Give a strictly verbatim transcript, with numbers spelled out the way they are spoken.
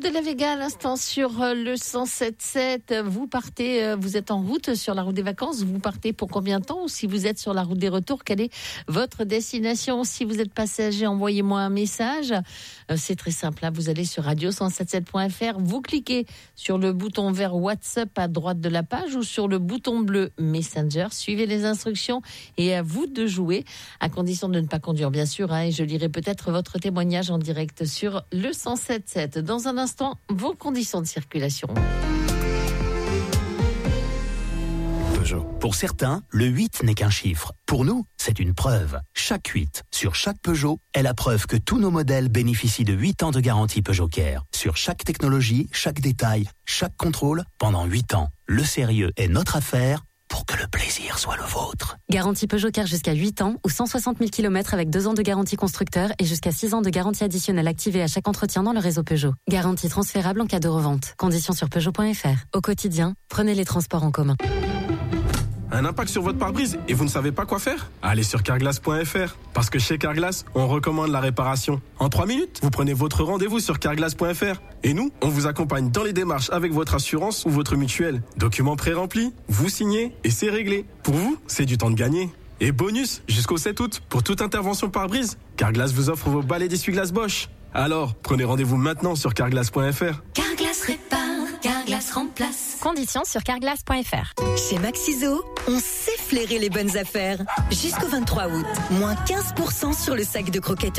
de la Vega à l'instant sur le cent sept sept. Vous partez, vous êtes en route sur la route des vacances. Vous partez pour combien de temps? Ou si vous êtes sur la route des retours, quelle est votre destination? Si vous êtes passager, envoyez-moi un message. C'est très simple. Là, vous allez sur radio cent soixante-dix-sept point f r. Vous cliquez sur le bouton vert WhatsApp à droite de la page ou sur le bouton bleu Messenger. Suivez les instructions et à vous de jouer, à condition de ne pas conduire, bien sûr. Hein, et je lirai peut-être votre témoignage en direct sur le cent soixante-dix-sept. Dans un instant, vos conditions de circulation. Peugeot. Pour certains, le huit n'est qu'un chiffre. Pour nous, c'est une preuve. Chaque huit sur chaque Peugeot est la preuve que tous nos modèles bénéficient de huit ans de garantie Peugeot Care. Sur chaque technologie, chaque détail, chaque contrôle, pendant huit ans. Le sérieux est notre affaire pour que le plaisir soit le vôtre. Garantie Peugeot Care jusqu'à huit ans ou cent soixante mille kilomètres avec deux ans de garantie constructeur et jusqu'à six ans de garantie additionnelle activée à chaque entretien dans le réseau Peugeot. Garantie transférable en cas de revente. Conditions sur Peugeot point f r. Au quotidien, prenez les transports en commun. Un impact sur votre pare-brise et vous ne savez pas quoi faire? Allez sur carglass point f r. Parce que chez Carglass, on recommande la réparation. En trois minutes, vous prenez votre rendez-vous sur carglass point f r. Et nous, on vous accompagne dans les démarches avec votre assurance ou votre mutuelle. Documents pré-remplis, vous signez et c'est réglé. Pour vous, c'est du temps de gagner. Et bonus, jusqu'au sept août, pour toute intervention pare-brise, Carglass vous offre vos balais d'essuie-glace Bosch. Alors, prenez rendez-vous maintenant sur carglass point f r. Carglass répare, Carglass remplace. Conditions sur carglass point f r. Chez Maxiso, on sait flairer les bonnes affaires. Jusqu'au vingt-trois août, moins quinze pour cent sur le sac de croquettes